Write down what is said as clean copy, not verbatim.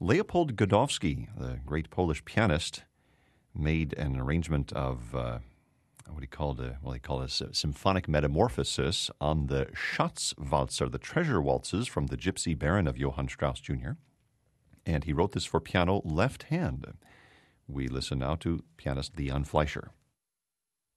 Leopold Godowski, the great Polish pianist, made an arrangement of what he called a symphonic metamorphosis on the Schatzwalzer, the treasure waltzes from the Gypsy Baron of Johann Strauss Jr. And he wrote this for piano left hand. We listen now to pianist Leon Fleischer.